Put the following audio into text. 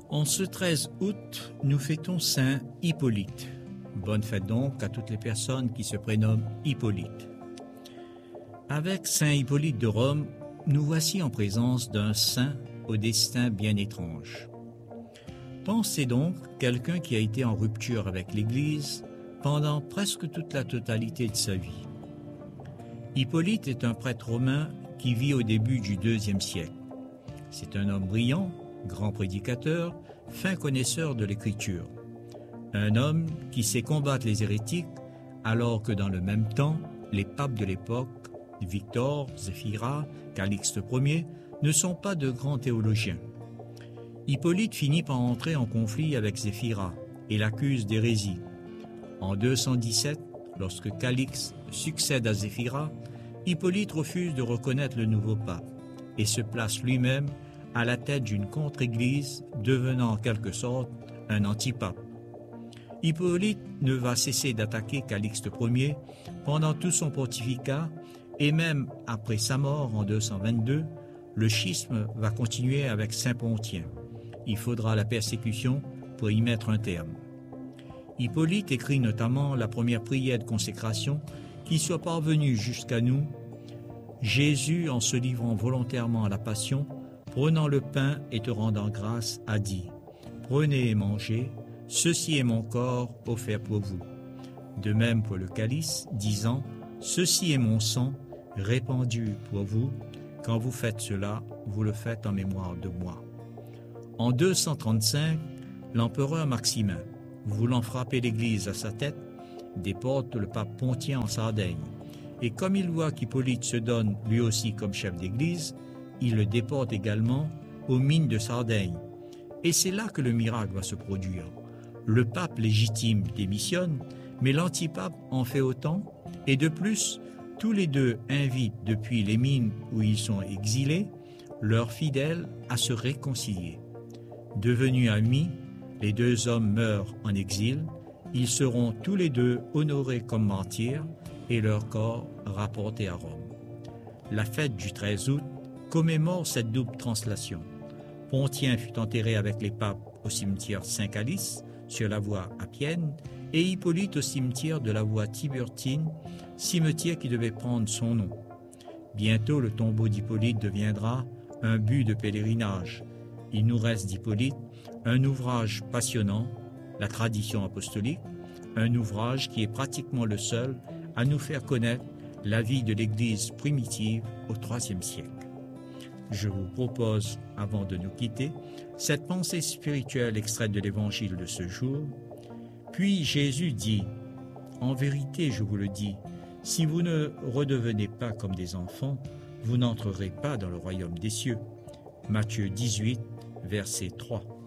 En ce 13 août, nous fêtons Saint Hippolyte. Bonne fête donc à toutes les personnes qui se prénomment Hippolyte. Avec Saint Hippolyte de Rome, nous voici en présence d'un saint au destin bien étrange. Pensez donc quelqu'un qui a été en rupture avec l'Église pendant presque toute la totalité de sa vie. Hippolyte est un prêtre romain qui vit au début du IIe siècle. C'est un homme brillant, grand prédicateur, fin connaisseur de l'Écriture. Un homme qui sait combattre les hérétiques, alors que dans le même temps, les papes de l'époque, Victor, Zéphyra, Calixte Ier, ne sont pas de grands théologiens. Hippolyte finit par entrer en conflit avec Zéphyra et l'accuse d'hérésie. En 217, lorsque Calixte succède à Zéphyra, Hippolyte refuse de reconnaître le nouveau pape et se place lui-même à la tête d'une contre-église, devenant en quelque sorte un antipape. Hippolyte ne va cesser d'attaquer Calixte Ier pendant tout son pontificat et même après sa mort en 222, le schisme va continuer avec Saint Pontien. Il faudra la persécution pour y mettre un terme. Hippolyte écrit notamment la première prière de consécration qui soit parvenue jusqu'à nous. Jésus, en se livrant volontairement à la passion, prenant le pain et te rendant grâce, a dit « Prenez et mangez, ceci est mon corps offert pour vous. » De même pour le calice, disant « Ceci est mon sang, répandu pour vous. Quand vous faites cela, vous le faites en mémoire de moi. » En 235, l'empereur Maximin, voulant frapper l'Église à sa tête, déporte le pape Pontien en Sardaigne. Et comme il voit qu'Hippolyte se donne lui aussi comme chef d'Église, il le déporte également aux mines de Sardaigne. Et c'est là que le miracle va se produire. Le pape légitime démissionne, mais l'antipape en fait autant, et de plus, tous les deux invitent depuis les mines où ils sont exilés, leurs fidèles à se réconcilier. Devenus amis, les deux hommes meurent en exil, ils seront tous les deux honorés comme martyrs et leur corps rapportés à Rome. La fête du 13 août commémore cette double translation. Pontien fut enterré avec les papes au cimetière Saint-Calice, sur la voie Appienne, et Hippolyte au cimetière de la voie Tiburtine, cimetière qui devait prendre son nom. Bientôt, le tombeau d'Hippolyte deviendra un but de pèlerinage. Il nous reste d'Hippolyte un ouvrage passionnant, la tradition apostolique, un ouvrage qui est pratiquement le seul à nous faire connaître la vie de l'Église primitive au IIIe siècle. Je vous propose, avant de nous quitter, cette pensée spirituelle extraite de l'Évangile de ce jour. Puis Jésus dit, « En vérité, je vous le dis, si vous ne redevenez pas comme des enfants, vous n'entrerez pas dans le royaume des cieux. » Matthieu 18, verset 3.